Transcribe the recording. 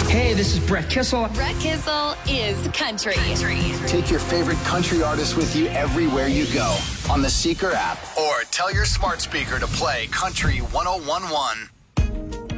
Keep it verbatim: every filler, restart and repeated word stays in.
Hey, this is Brett Kissel. Brett Kissel is country. Take your favorite country artists with you everywhere you go on the Seeker app or tell your smart speaker to play Country one oh one one.